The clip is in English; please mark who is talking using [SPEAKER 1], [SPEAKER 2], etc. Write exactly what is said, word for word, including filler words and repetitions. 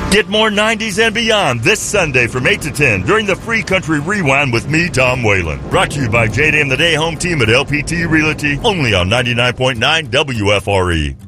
[SPEAKER 1] Get more nineties and beyond this Sunday from eight to ten during the Free Country Rewind with me, Tom Whalen. Brought to you by J D and the Day Home Team at L P T Realty, only on ninety-nine point nine W F R E.